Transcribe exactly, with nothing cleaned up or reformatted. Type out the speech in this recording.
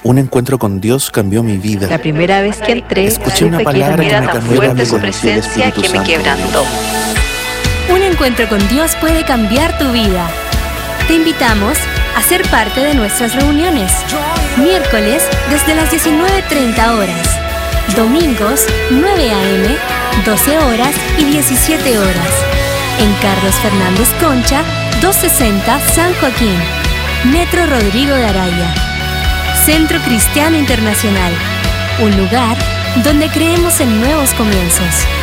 Un encuentro con Dios cambió mi vida. La primera vez que entré, Escuché una supe que palabra que era me tan cambió la fuerte su vida. presencia que me quebrantó. Un encuentro con Dios puede cambiar tu vida. Te invitamos a ser parte de nuestras reuniones. Miércoles desde las diecinueve treinta horas. Domingos nueve a eme, doce horas y diecisiete horas. En Carlos Fernández Concha, doscientos sesenta San Joaquín. Metro Rodrigo de Araya. Centro Cristiano Internacional. Un lugar donde creemos en nuevos comienzos.